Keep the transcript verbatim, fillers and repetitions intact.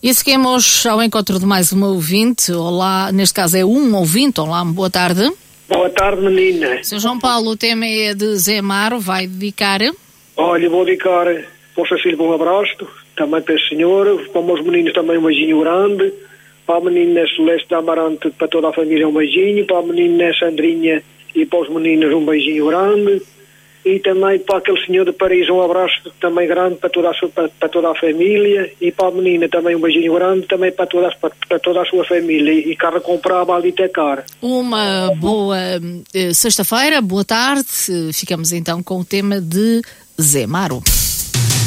E seguimos ao encontro de mais uma ouvinte. Olá, neste caso é um ouvinte. Olá, boa tarde. Boa tarde, menina. senhor João Paulo, o tema é de Zé Amaro, vai dedicar? Olha, vou dedicar para o seu filho um abraço, também para a senhora, para os meus meninos também um beijinho grande, para a menina Celeste da Amarante, para toda a família um beijinho, para a menina Sandrinha e para os meninos um beijinho grande, e também para aquele senhor de Paris um abraço também grande para toda a, sua, para, para toda a família, e para a menina também um beijinho grande, também para toda, para, para toda a sua família, e carro comprava ali até cara. Uma boa eh, sexta-feira, boa tarde, ficamos então com o tema de Zé Amaro.